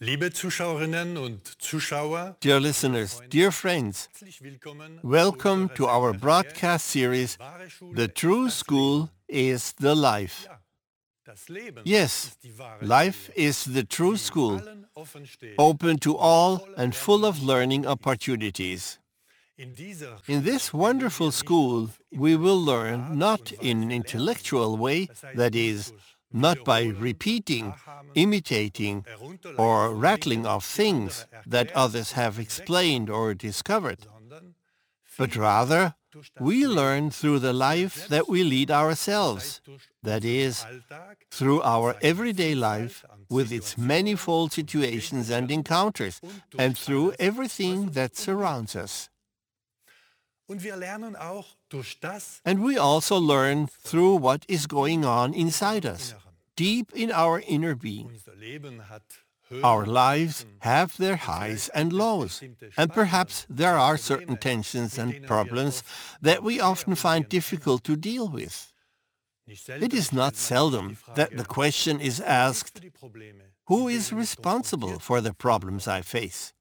Liebe Zuschauerinnen und Zuschauer, Dear listeners, dear friends, herzlich willkommen welcome zu to unserer our Sendereihe broadcast series, Wahre Schule The ist True das School Leben. is the Life. Ja, das Leben Yes, ist die wahre life Schule, is the true die school, allen offen steht open to und all voller and full of learning Lernopportunities. opportunities. In dieser In Schule this werden wir wonderful nicht school, auf we will intellektuelle learn Art not und in an Weise intellectual lernen, way, das heißt that nicht is, durch not by Wiederholen, repeating, Nachahmen, imitating, Herunterleiten or von rattling Dingen, off die andere things that erklärt others oder have explained entdeckt haben, or discovered, sondern but vielmehr rather durch das we Leben, learn through the das wir life that selbst we lead führen, das ourselves, heißt durch that unseren is, Alltag through mit our seiner everyday Vielfalt life an with its Situationen manifold und situations and Begegnungen encounters, und and durch through alles, was everything uns that umgibt. surrounds us. Und wir lernen auch durch das, And we also learn through what is going on inside unserem us, Inneren. deep in our inner being. Unser Leben hat Our Höhen, lives Tiefen, have their und highs vielleicht and gibt es lows, bestimmte and Spannungen perhaps there und are certain Probleme, tensions mit and denen wir problems oft that nur we schwer often find umgehen können. difficult to deal with. Nicht It selten is not stellt man sich die seldom that the Frage, question is wer ist asked, für die Probleme, who mit is denen ich responsible konfrontiert for bin, the problems I verantwortlich? face?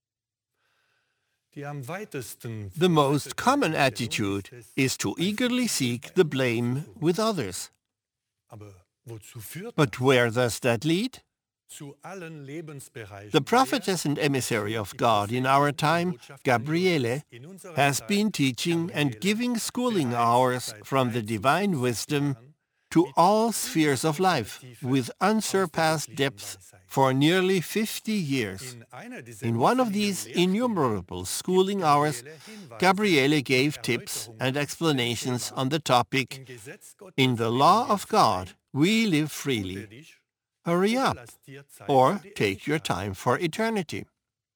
Die am weitesten The most verbreitete common Einstellung attitude ist es, is to ein eagerly Verantwortung seek bei the anderen zu blame suchen. with others. Aber wozu führt But das? where does that lead? Zu allen Lebensbereichen The der, prophetess and emissary of die God in Prophetin our und time, Botschafterin Gabriele, Gottes in unserer has Zeit, been teaching and Gabriele, giving schooling bereits hours seit from the 1350 divine wisdom Jahren to mit all spheres of life Tiefe with aus der unsurpassed göttlichen depths Weisheit. for nearly 50 years. In einer dieser In one of unzähligen these Lehrstunden innumerable gibt schooling hours, Gabriele Hinweise Gabriele und gave tips and Erläuterungen zu dem explanations Thema, on the topic, im Gesetz Gottes In the leben law wir of God, frei, we live ruhe freely. dich, Hurry oder up, lass dir Zeit or für die take your Ewigkeit. time for eternity.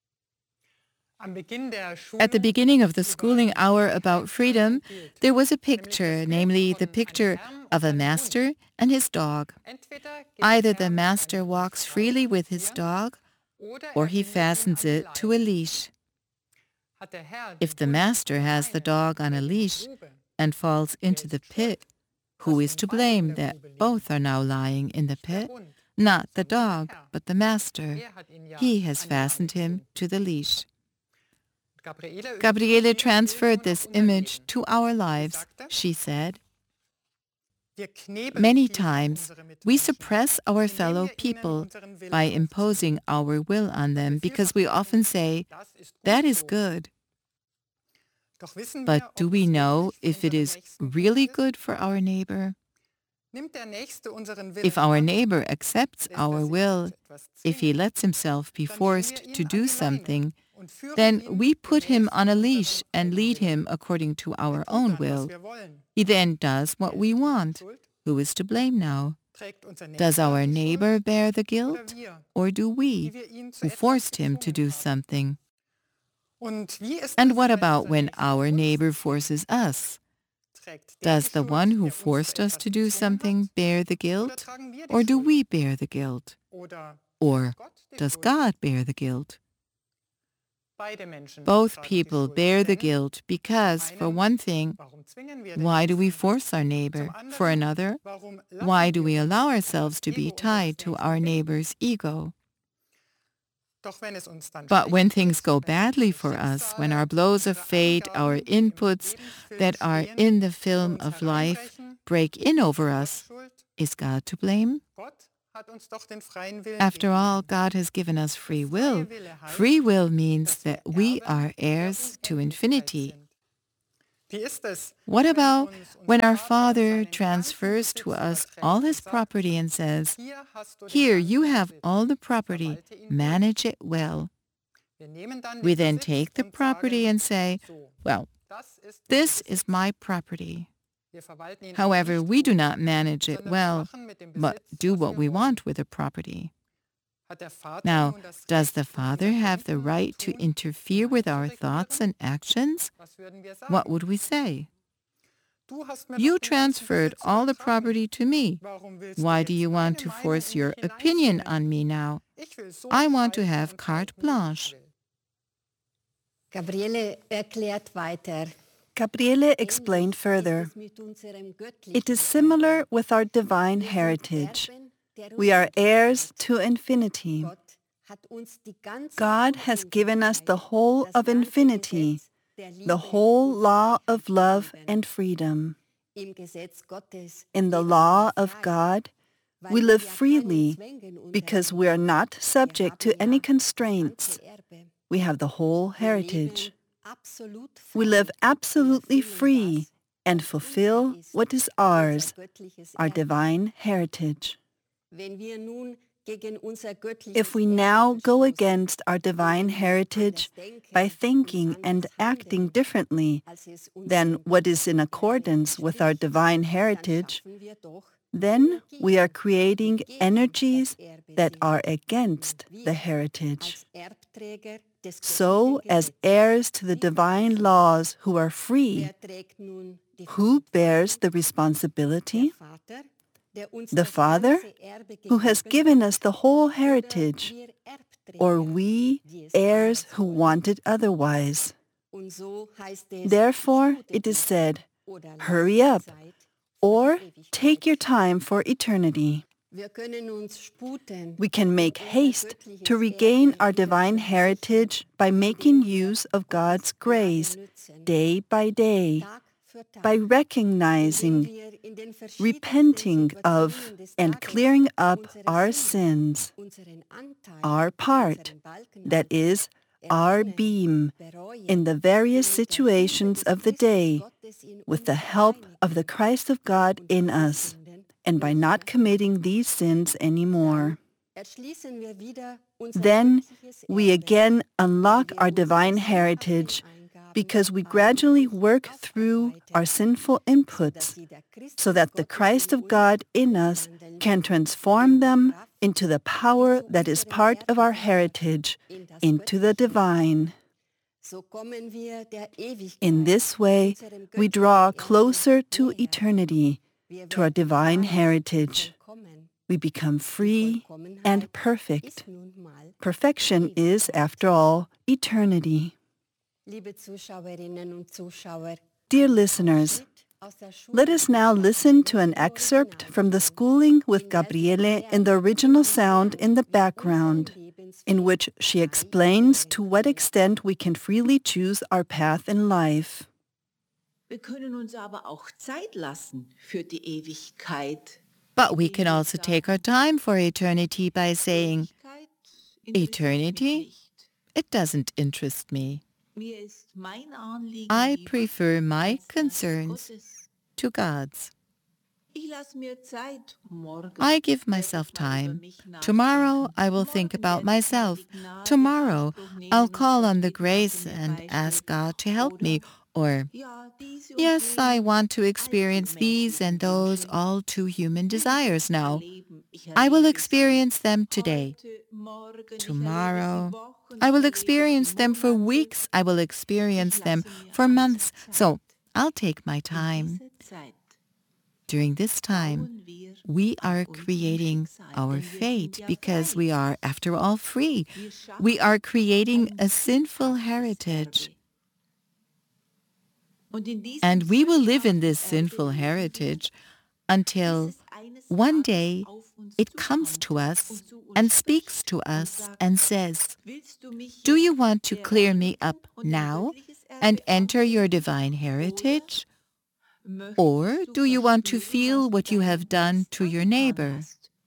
At the beginning of the schooling hour about freedom, there was a picture, namely the picture of a master and his dog. Either the master walks freely with his dog, or he fastens it to a leash. If the master has the dog on a leash and falls into the pit, who is to blame that both are now lying in the pit? Not the dog, but the master. He has fastened him to the leash. Gabriele transferred this image to our lives. She said, Many times we suppress our fellow people by imposing our will on them because we often say, that is good. But do we know if it is really good for our neighbor? If our neighbor accepts our will, if he lets himself be forced to do something, then we put him on a leash and lead him according to our own will. He then does what we want. Who is to blame now? Does our neighbor bear the guilt, or do we, who forced him to do something? And what about when our neighbor forces us? Does the one who forced us to do something bear the guilt, or do we bear the guilt? Or does God bear the guilt? Both people bear the guilt because, for one thing, why do we force our neighbor? For another, why do we allow ourselves to be tied to our neighbor's ego? But when things go badly for us, when our blows of fate, our inputs that are in the film of life break in over us, is God to blame? After all, God has given us free will. Free will means that we are heirs to infinity. What about when our Father transfers to us all his property and says, "Here, you have all the property, manage it well." We then take the property and say, "Well, this is my property." However, we do not manage it well, but do what we want with the property. Now, does the Father have the right to interfere with our thoughts and actions? What would we say? You transferred all the property to me. Why do you want to force your opinion on me now? I want to have carte blanche. Gabriele erklärt weiter. Gabriele explained further, it is similar with our divine heritage. We are heirs to infinity. God has given us the whole of infinity, the whole law of love and freedom. In the law of God, we live freely because we are not subject to any constraints. We have the whole heritage. We live absolutely free and fulfill what is ours, our divine heritage. If we now go against our divine heritage by thinking and acting differently than what is in accordance with our divine heritage, then we are creating energies that are against the heritage. So, as heirs to the divine laws who are free, who bears the responsibility? The Father, who has given us the whole heritage, or we, heirs who want it otherwise. Therefore, it is said, hurry up, or take your time for eternity. We can make haste to regain our divine heritage by making use of God's grace day by day, by recognizing, repenting of, and clearing up our sins, our part, that is, our beam, in the various situations of the day, with the help of the Christ of God in us, and by not committing these sins anymore. Then we again unlock our divine heritage because we gradually work through our sinful inputs so that the Christ of God in us can transform them into the power that is part of our heritage, into the divine. In this way, we draw closer to eternity, to our divine heritage. We become free and perfect. Perfection is, after all, eternity. Dear listeners, let us now listen to an excerpt from the Schooling with Gabriele in the original sound in the background, in which she explains to what extent we can freely choose our path in life. Wir können uns aber auch Zeit lassen für die Ewigkeit. But we can also take our time for eternity by saying, eternity? It doesn't interest me. I prefer my concerns to God's. I give myself time. Tomorrow I will think about myself. Tomorrow I'll call on the grace and ask God to help me. Or, yes, I want to experience these and those all too human desires now. I will experience them today. Tomorrow, I will experience them for weeks. I will experience them for months. So, I'll take my time. During this time, we are creating our fate because we are, after all, free. We are creating a sinful heritage. And we will live in this sinful heritage until one day it comes to us and speaks to us and says, do you want to clear me up now and enter your divine heritage? Or do you want to feel what you have done to your neighbor?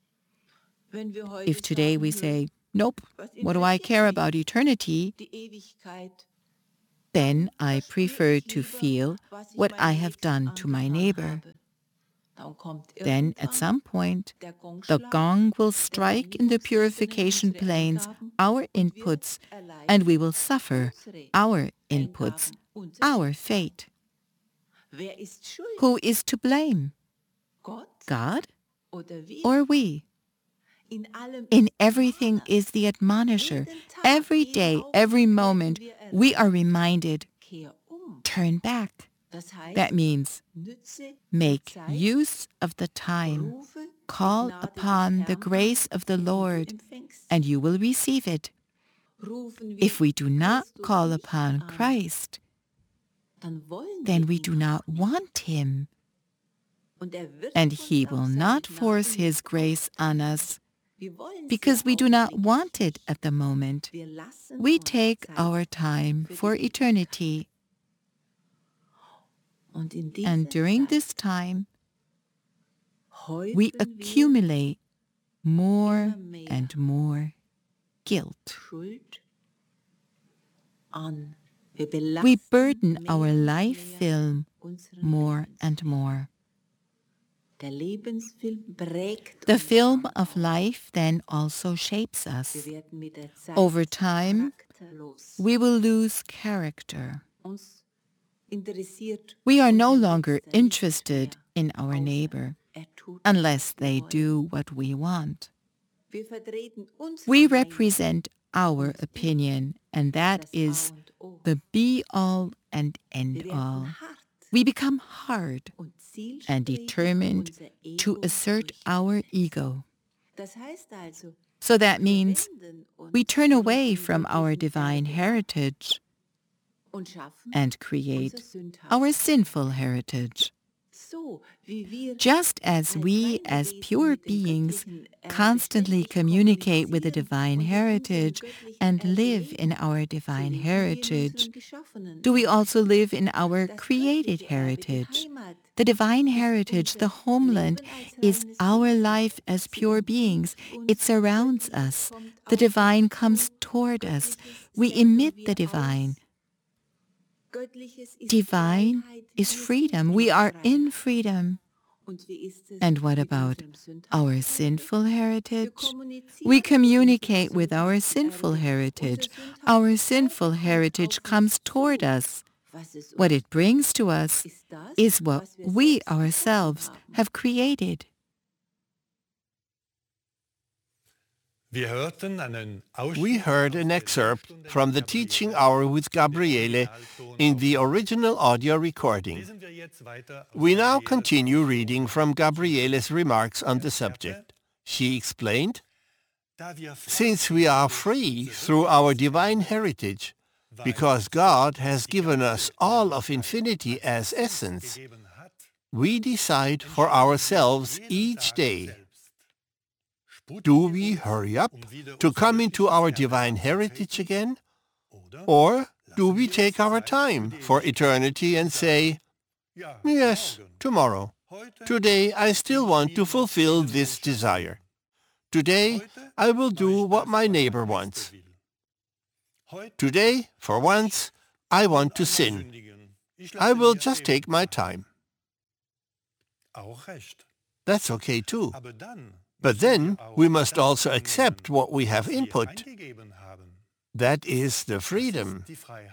If today we say, nope, what do I care about eternity? Then I prefer to feel what I have done to my neighbor. Then at some point, the gong will strike in the purification planes our inputs, and we will suffer our inputs, our fate. Who is to blame? God or we? In everything is the admonisher. Every day, every moment, we are reminded, turn back. That means make use of the time. Call upon the grace of the Lord, and you will receive it. If we do not call upon Christ, then we do not want Him. And He will not force His grace on us. because we do not want it at the moment. We take our time for eternity. And during this time, we accumulate more and more guilt. We burden our life film more and more. The film of life then also shapes us. Over time, we will lose character. We are no longer interested in our neighbor unless they do what we want. We represent our opinion, and that is the be-all and end-all. We become hard and determined to assert our ego. So that means we turn away from our divine heritage and create our sinful heritage. Just as we as pure beings constantly communicate with the divine heritage and live in our divine heritage, do we also live in our created heritage. The divine heritage, the homeland, is our life as pure beings. It surrounds us. The divine comes toward us. We emit the divine. Divine is freedom. We are in freedom. And what about our sinful heritage? We communicate with our sinful heritage. Our sinful heritage comes toward us. What it brings to us is what we ourselves have created. We heard an excerpt from the Teaching Hour with Gabriele in the original audio recording. We now continue reading from Gabriele's remarks on the subject. She explained, "Since we are free through our divine heritage, because God has given us all of infinity as essence, we decide for ourselves each day. Do we hurry up to come into our divine heritage again? Or do we take our time for eternity and say, yes, tomorrow. Today I still want to fulfill this desire. Today I will do what my neighbor wants. Today, for once, I want to sin. I will just take my time." That's okay too. But then we must also accept what we have input. That is the freedom.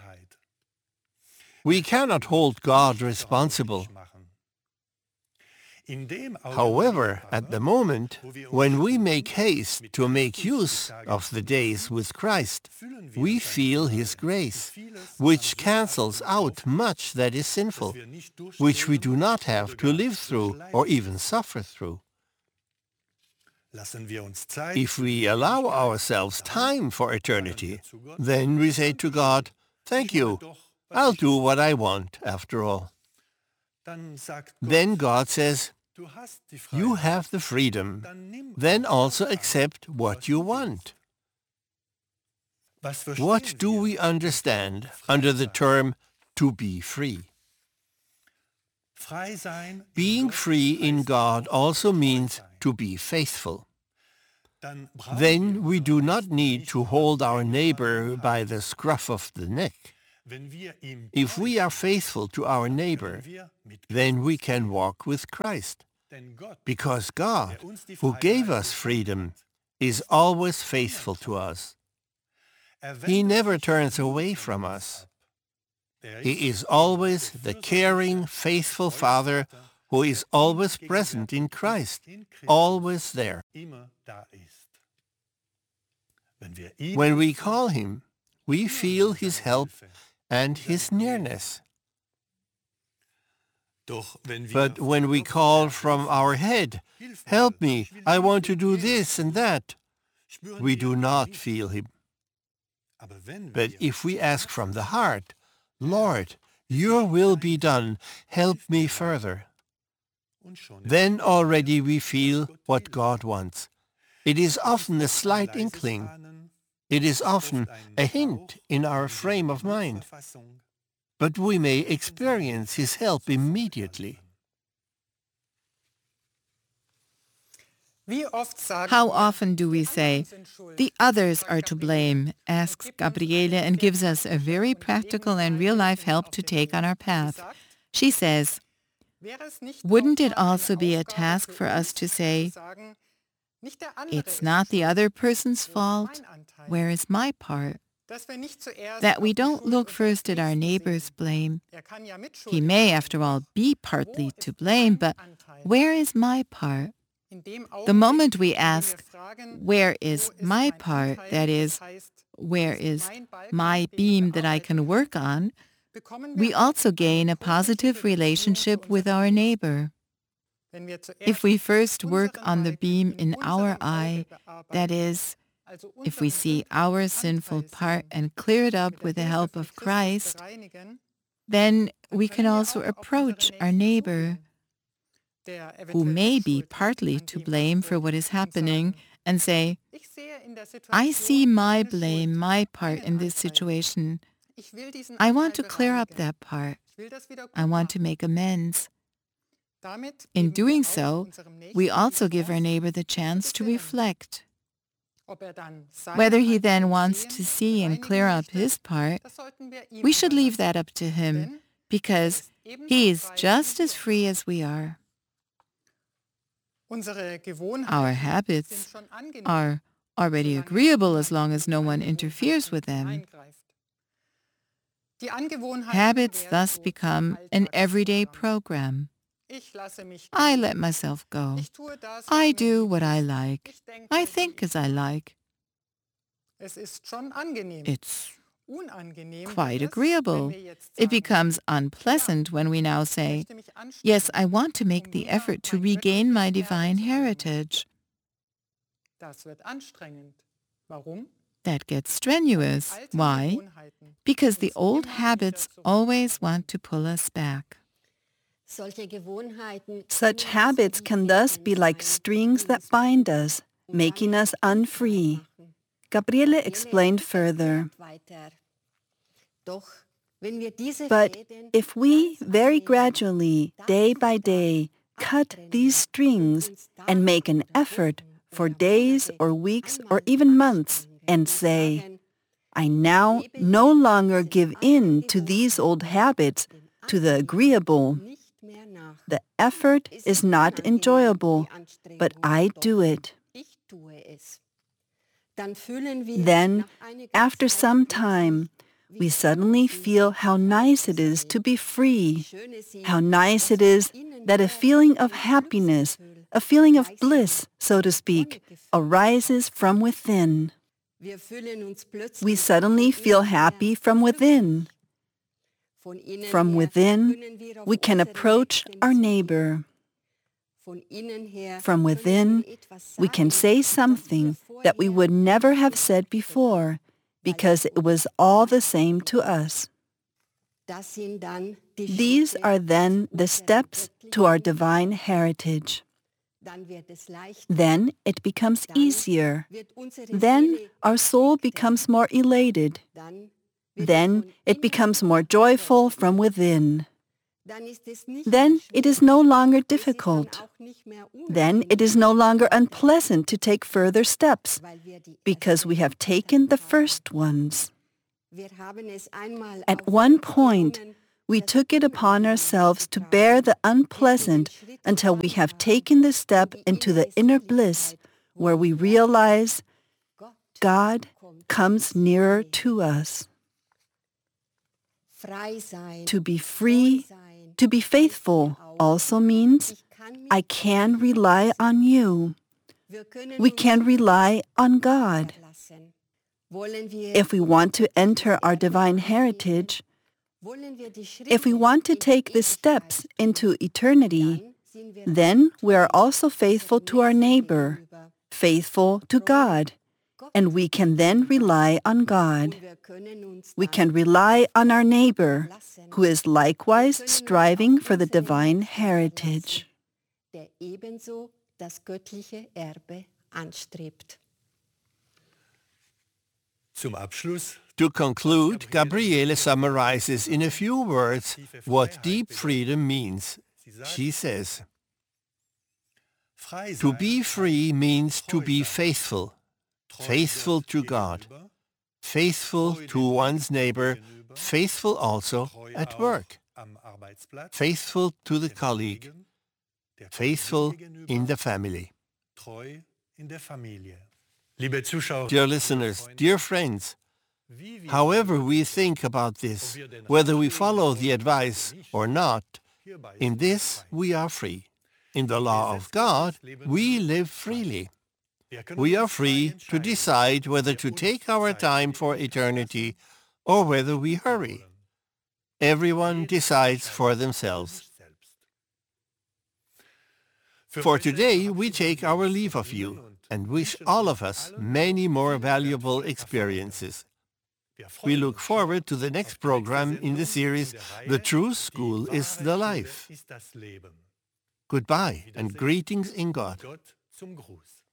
We cannot hold God responsible. However, at the moment, when we make haste to make use of the days with Christ, we feel His grace, which cancels out much that is sinful, which we do not have to live through or even suffer through. If we allow ourselves time for eternity, then we say to God, "Thank you, I'll do what I want after all." Then God says, "You have the freedom, then also accept what you want." What do we understand under the term "to be free"? Being free in God also means to be faithful. Then we do not need to hold our neighbor by the scruff of the neck. If we are faithful to our neighbor, then we can walk with Christ. Because God, who gave us freedom, is always faithful to us. He never turns away from us. He is always the caring, faithful Father who is always present in Christ, always there. When we call Him, we feel His help and His nearness. But when we call from our head, "Help me, I want to do this and that," we do not feel Him. But if we ask from the heart, "Lord, your will be done, help me further," then already we feel what God wants. It is often a slight inkling. It is often a hint in our frame of mind. But we may experience His help immediately. How often do we say, "The others are to blame," asks Gabriele, and gives us a very practical and real-life help to take on our path. She says, wouldn't it also be a task for us to say, "It's not the other person's fault, where is my part?" That we don't look first at our neighbor's blame. He may, after all, be partly to blame, but where is my part? The moment we ask, where is my part, that is, where is my beam that I can work on, we also gain a positive relationship with our neighbor. If we first work on the beam in our eye, that is, if we see our sinful part and clear it up with the help of Christ, then we can also approach our neighbor, who may be partly to blame for what is happening, and say, "I see my blame, my part in this situation. I want to clear up that part. I want to make amends." In doing so, we also give our neighbor the chance to reflect. Whether he then wants to see and clear up his part, we should leave that up to him, because he is just as free as we are. Our habits are already agreeable as long as no one interferes with them. Habits thus become an everyday program. I let myself go. I do what I like. I think as I like. It's quite agreeable. It becomes unpleasant when we now say, "Yes, I want to make the effort to regain my divine heritage." That gets strenuous. Why? Because the old habits always want to pull us back. Such habits can thus be like strings that bind us, making us unfree. Gabriele explained further. But if we very gradually, day by day, cut these strings and make an effort for days or weeks or even months and say, "I now no longer give in to these old habits, to the agreeable. The effort is not enjoyable, but I do it." Then, after some time, we suddenly feel how nice it is to be free, how nice it is that a feeling of happiness, a feeling of bliss, so to speak, arises from within. We suddenly feel happy from within. From within, we can approach our neighbor. From within, we can say something that we would never have said before, because it was all the same to us. These are then the steps to our divine heritage. Then it becomes easier. Then our soul becomes more elated. Then it becomes more joyful from within. Then it is no longer difficult. Then it is no longer unpleasant to take further steps, because we have taken the first ones. At one point, we took it upon ourselves to bear the unpleasant until we have taken the step into the inner bliss, where we realize God comes nearer to us. To be free, to be faithful also means I can rely on you. We can rely on God. If we want to enter our divine heritage, if we want to take the steps into eternity, then we are also faithful to our neighbor, faithful to God, and we can then rely on God. We can rely on our neighbor, who is likewise striving for the divine heritage. anstrebt. Zum Abschluss To conclude, Gabriele summarizes in a few words what deep freedom means. She says, frei to sein, be free means to be faithful, faithful to God, faithful to one's neighbor, faithful also at work, am Arbeitsplatz, faithful to the colleague, der faithful Familie gegenüber, in the family. treu in der Familie. Liebe Zuschauer, Dear listeners, dear friends, wie wir however we think about this, whether we follow the advice or not, hierbei in this we are free. In the law of God, we live freely. wir können We are uns frei free to entscheiden, decide whether to take our time for eternity or whether we hurry. Everyone decides for themselves. For today, we take our leave of you and wish all of us many more valuable experiences. We look forward to the next program in the series The True School is the Life. Goodbye and greetings in God. Gott zum Gruß.